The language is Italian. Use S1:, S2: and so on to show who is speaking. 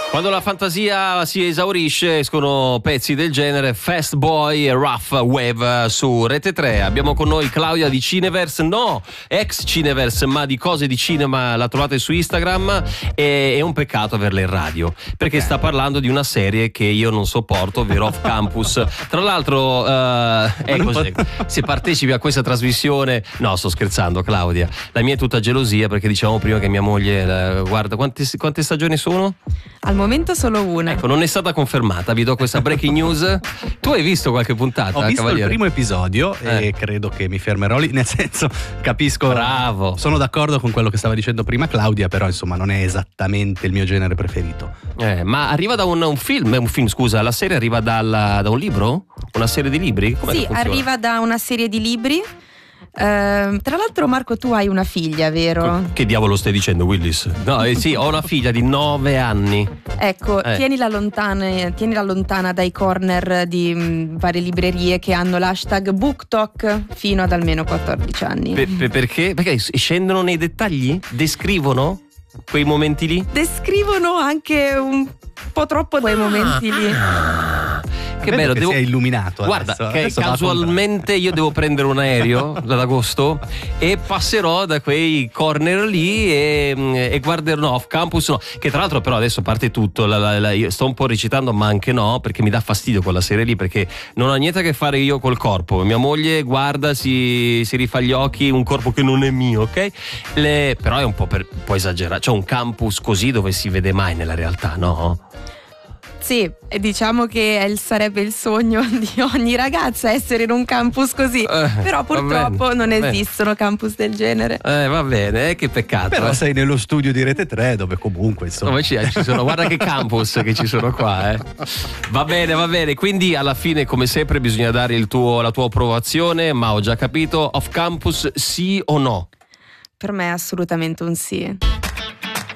S1: Quando la fantasia si esaurisce escono pezzi del genere. Fast Boy e Rough Wave su Rete 3. Abbiamo con noi Claudia di Cineverse, no, ex Cineverse, ma di cose di cinema la trovate su Instagram. È un peccato averla in radio, perché sta parlando di una serie che io non sopporto, ovvero Off Campus. Tra l'altro se partecipi a questa trasmissione, no, sto scherzando Claudia, la mia è tutta gelosia, perché dicevamo prima che mia moglie guarda quante stagioni sono?
S2: Al momento solo una.
S1: Ecco, non è stata confermata, vi do questa breaking news. Tu hai visto qualche puntata?
S3: Ho visto
S1: Cavaliere?
S3: il primo episodio e credo che mi fermerò lì, nel senso, capisco.
S1: Bravo.
S3: Sono d'accordo con quello che stava dicendo prima Claudia, però insomma non è esattamente il mio genere preferito.
S1: Ma arriva da un film, scusa, la serie arriva da un libro? Una serie di libri? Com'è
S2: Sì,
S1: che funziona?
S2: arriva da una serie di libri. Tra l'altro, Marco, tu hai una figlia, vero?
S1: Che diavolo stai dicendo, Willis? No, sì, ho una figlia di 9 anni.
S2: Ecco, tienila lontana dai corner di varie librerie che hanno l'hashtag BookTok fino ad almeno 14 anni.
S1: Perché? Perché scendono nei dettagli? Descrivono quei momenti lì?
S2: Descrivono anche un po' troppo quei momenti lì.
S1: Che bello,
S3: che sei illuminato.
S1: Guarda,
S3: adesso
S1: casualmente io devo prendere un aereo ad agosto e passerò da quei corner lì e guarderò Off Campus, no, che tra l'altro però adesso parte tutto, io sto un po' recitando, ma anche no, perché mi dà fastidio quella serie lì, perché non ho niente a che fare io col corpo. Mia moglie guarda, si rifà gli occhi, un corpo che non è mio, ok? Però è un po' esagerato, c'è un campus così dove si vede mai nella realtà, no?
S2: Sì, e diciamo che sarebbe il sogno di ogni ragazza essere in un campus così, però purtroppo non esistono campus del genere.
S1: Va bene, che peccato.
S3: Però sei nello studio di Rete 3, dove comunque insomma
S1: Dove ci sono, guarda che campus che ci sono qua. Va bene, quindi alla fine come sempre bisogna dare la tua approvazione, ma ho già capito, Off Campus sì o no?
S2: Per me è assolutamente un sì.